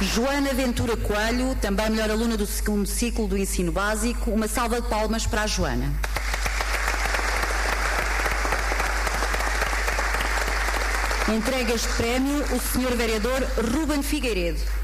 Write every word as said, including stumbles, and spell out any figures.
Joana Ventura Coelho, também melhor aluna do segundo ciclo do ensino básico. Uma salva de palmas para a Joana. Entrega este prémio o senhor vereador Ruben Figueiredo.